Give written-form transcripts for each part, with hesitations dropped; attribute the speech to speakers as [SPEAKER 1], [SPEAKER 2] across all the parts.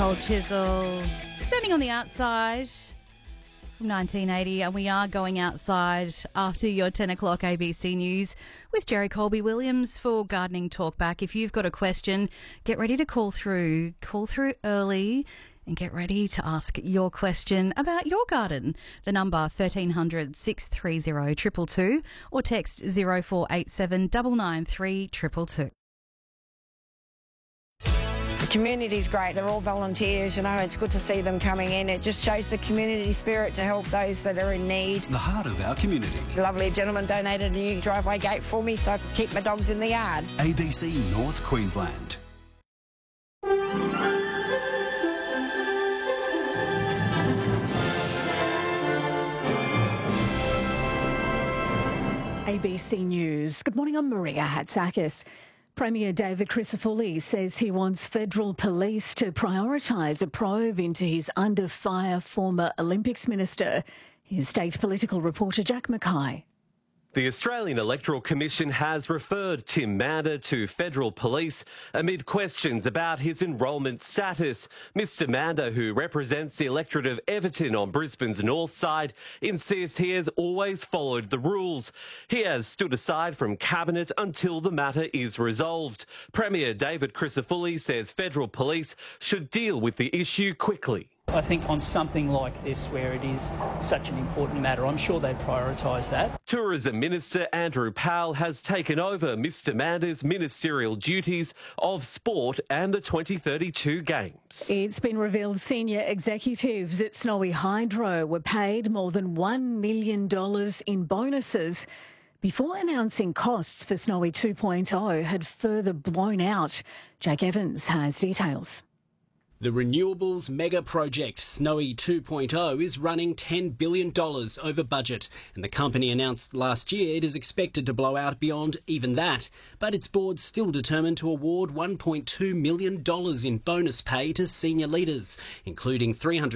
[SPEAKER 1] Cold Chisel, Standing on the Outside from 1980, and we are going outside after your 10 o'clock ABC News with Jerry Colby-Williams for Gardening Talkback. If you've got a question, get ready to call through early and get ready to ask your question about your garden. The number 1300 630 222 or text 0487 993 222.
[SPEAKER 2] The community's great. They're all volunteers, you know. It's good to see them coming in. It just shows the community spirit to help those that are in need.
[SPEAKER 3] The heart of our community.
[SPEAKER 2] A lovely gentleman donated a new driveway gate for me so I can keep my dogs in the yard.
[SPEAKER 3] ABC North Queensland.
[SPEAKER 4] ABC News. Good morning, I'm Maria Hatzakis. Premier David Crisafulli says he wants federal police to prioritise a probe into his under-fire former Olympics minister. Here's state political reporter Jack Mackay.
[SPEAKER 5] The Australian Electoral Commission has referred Tim Mander to federal police amid questions about his enrolment status. Mr Mander, who represents the electorate of Everton on Brisbane's north side, insists he has always followed the rules. He has stood aside from Cabinet until the matter is resolved. Premier David Crisafulli says federal police should deal with the issue quickly.
[SPEAKER 6] I think on something like this, where it is such an important matter, I'm sure they'd prioritise that.
[SPEAKER 5] Tourism Minister Andrew Powell has taken over Mr Mander's ministerial duties of sport and the 2032 Games.
[SPEAKER 4] It's been revealed senior executives at Snowy Hydro were paid more than $1 million in bonuses before announcing costs for Snowy 2.0 had further blown out. Jake Evans has details.
[SPEAKER 7] The renewables mega project Snowy 2.0 is running $10 billion over budget, and the company announced last year it is expected to blow out beyond even that. But its board's still determined to award $1.2 million in bonus pay to senior leaders, including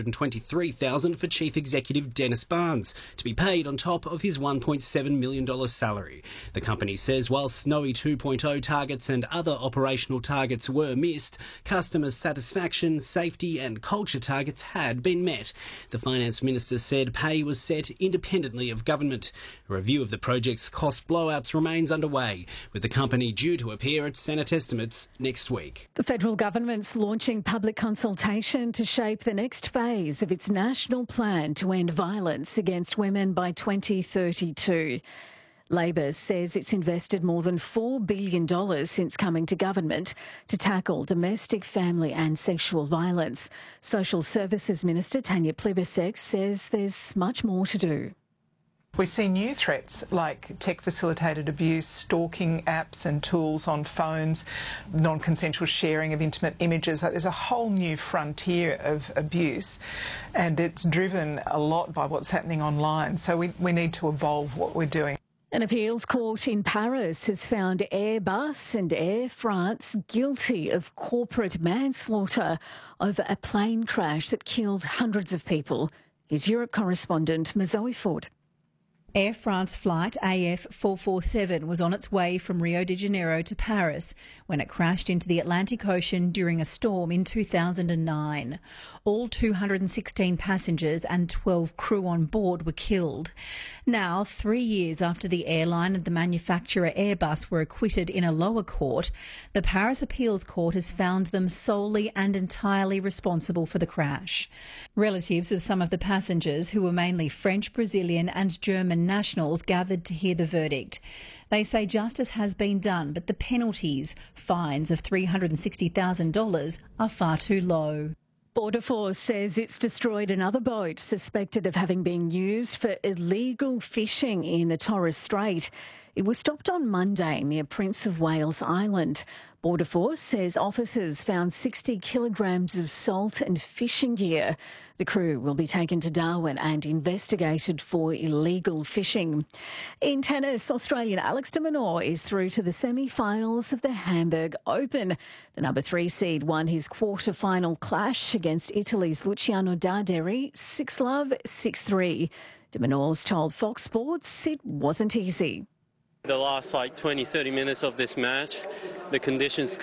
[SPEAKER 7] $323,000 for Chief Executive Dennis Barnes, to be paid on top of his $1.7 million salary. The company says while Snowy 2.0 targets and other operational targets were missed, customer satisfaction, safety and culture targets had been met. The Finance Minister said pay was set independently of government. A review of the project's cost blowouts remains underway, with the company due to appear at Senate estimates next week.
[SPEAKER 4] The federal government's launching public consultation to shape the next phase of its national plan to end violence against women by 2032. Labor says it's invested more than $4 billion since coming to government to tackle domestic, family and sexual violence. Social Services Minister Tanya Plibersek says there's much more to do.
[SPEAKER 8] We see new threats like tech-facilitated abuse, stalking apps and tools on phones, non-consensual sharing of intimate images. There's a whole new frontier of abuse, and it's driven a lot by what's happening online. So we need to evolve what we're doing.
[SPEAKER 4] An appeals court in Paris has found Airbus and Air France guilty of corporate manslaughter over a plane crash that killed hundreds of people. Here's Europe correspondent Mazoe Ford.
[SPEAKER 9] Air France flight AF447 was on its way from Rio de Janeiro to Paris when it crashed into the Atlantic Ocean during a storm in 2009. All 216 passengers and 12 crew on board were killed. Now, 3 years after the airline and the manufacturer Airbus were acquitted in a lower court, the Paris Appeals Court has found them solely and entirely responsible for the crash. Relatives of some of the passengers, who were mainly French, Brazilian and German nationals, gathered to hear the verdict. They say justice has been done, but the penalties, fines of $360,000, are far too low.
[SPEAKER 4] Border Force says it's destroyed another boat suspected of having been used for illegal fishing in the Torres Strait. It was stopped on Monday near Prince of Wales Island. Border Force says officers found 60 kilograms of salt and fishing gear. The crew will be taken to Darwin and investigated for illegal fishing. In tennis, Australian Alex de Minaur is through to the semi-finals of the Hamburg Open. The number 3 seed won his quarter-final clash against Italy's Luciano Darderi 6-love, 6-3. De Minaur's told Fox Sports it wasn't easy.
[SPEAKER 10] The last 20-30 minutes of this match, the conditions